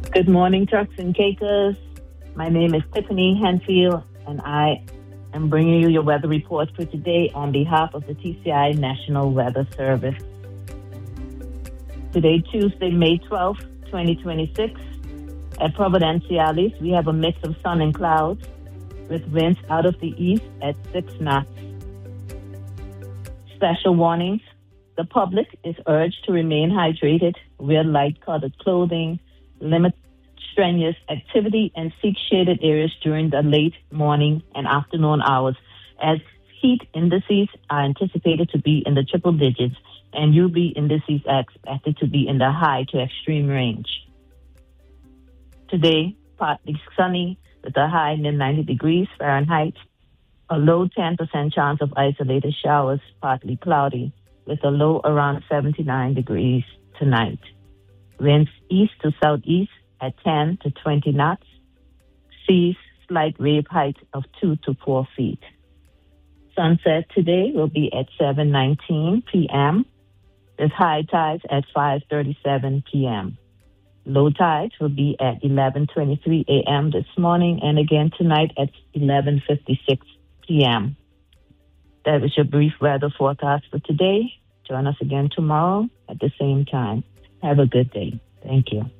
Good morning, trucks and cakers. My name is Tiffany Henfield, and I am bringing you your weather report for today on behalf of the TCI National Weather Service. Today, Tuesday, May 12th, 2026. At Providenciales, we have a mix of sun and clouds with winds out of the east at 6 knots. Special warnings. The public is urged to remain hydrated, wear light-colored clothing, limit strenuous activity, and seek shaded areas during the late morning and afternoon hours, as heat indices are anticipated to be in the triple digits and UV indices are expected to be in the high to extreme range. Today, partly sunny with a high near 90 degrees Fahrenheit, a low 10% chance of isolated showers, partly cloudy, with a low around 79 degrees tonight. Winds east to southeast at 10 to 20 knots. Seas slight wave height of 2 to 4 feet. Sunset today will be at 7:19 p.m. with high tides at 5:37 p.m. Low tides will be at 11:23 a.m. this morning and again tonight at 11:56 p.m. That was your brief weather forecast for today. Join us again tomorrow at the same time. Have a good day. Thank you.